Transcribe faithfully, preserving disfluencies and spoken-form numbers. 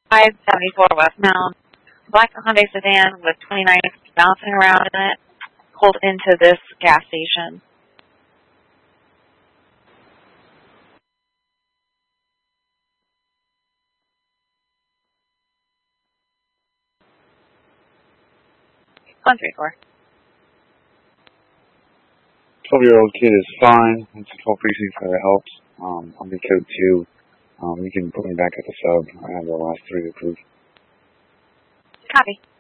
five seventy-four westbound. Black Hyundai sedan with twenty-nine bouncing around in it. Pulled into this gas station. one three four. twelve-year-old kid is fine. It's a twelve precinct for the helps. Um, I'll be code two. Um, you can put me back at the sub. I have the last three approved. Copy.